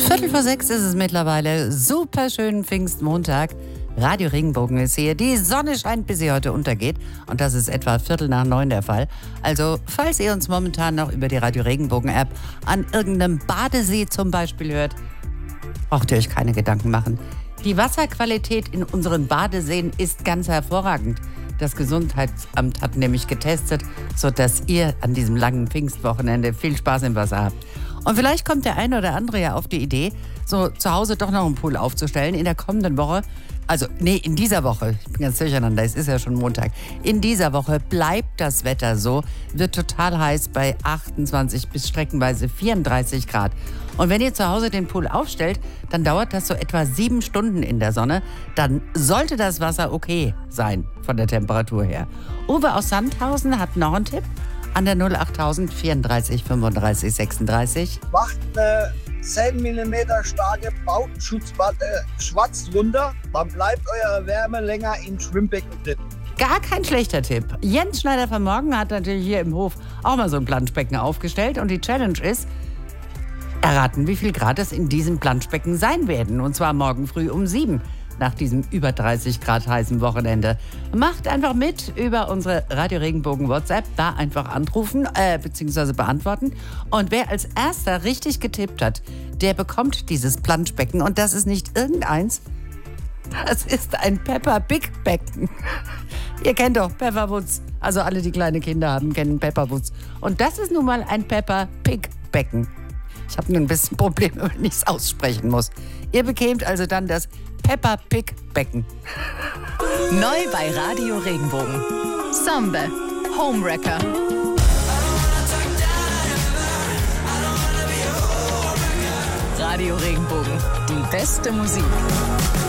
5:45 ist es mittlerweile. Super schönen Pfingstmontag. Radio Regenbogen ist hier. Die Sonne scheint, bis sie heute untergeht. Und das ist etwa 8:45 der Fall. Also, falls ihr uns momentan noch über die Radio Regenbogen-App an irgendeinem Badesee zum Beispiel hört, braucht ihr euch keine Gedanken machen. Die Wasserqualität in unseren Badeseen ist ganz hervorragend. Das Gesundheitsamt hat nämlich getestet, sodass ihr an diesem langen Pfingstwochenende viel Spaß im Wasser habt. Und vielleicht kommt der eine oder andere ja auf die Idee, so zu Hause doch noch einen Pool aufzustellen in der kommenden Woche. In dieser Woche, ich bin ganz durcheinander, es ist ja schon Montag. In dieser Woche bleibt das Wetter so, wird total heiß bei 28 bis streckenweise 34 Grad. Und wenn ihr zu Hause den Pool aufstellt, dann dauert das so etwa 7 Stunden in der Sonne. Dann sollte das Wasser okay sein von der Temperatur her. Uwe aus Sandhausen hat noch einen Tipp an der 08000 34 35 36. Macht eine 10 mm starke Bautenschutzplatte schwarz drunter, dann bleibt eure Wärme länger im Schwimmbecken drin. Gar kein schlechter Tipp. Jens Schneider von Morgen hat natürlich hier im Hof auch mal so ein Planschbecken aufgestellt. Und die Challenge ist, erraten, wie viel Grad es in diesem Planschbecken sein werden. Und zwar morgen früh um 7 nach diesem über 30 Grad heißen Wochenende. Macht einfach mit über unsere Radio Regenbogen WhatsApp. Da einfach anrufen bzw. beantworten. Und wer als erster richtig getippt hat, der bekommt dieses Planschbecken. Und das ist nicht irgendeins. Das ist ein Peppa Pig Becken. Ihr kennt doch Peppa Woods. Also alle, die kleine Kinder haben, kennen Peppa Woods. Und das ist nun mal ein Peppa Pig Becken. Ich habe nur ein bisschen Probleme, wenn ich es aussprechen muss. Ihr bekämt also dann das Peppa Pig Becken. Neu bei Radio Regenbogen. Sambe, Homewrecker. Radio Regenbogen, die beste Musik.